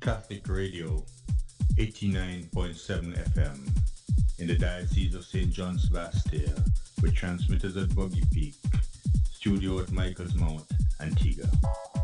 Catholic Radio, 89.7 FM, in the Diocese of St. John Sebastia, with transmitters at Buggy Peak, studio at Michael's Mount, Antigua.